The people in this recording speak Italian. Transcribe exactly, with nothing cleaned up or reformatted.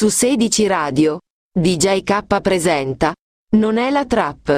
Su sedici Radio, D J K presenta Non è la trap.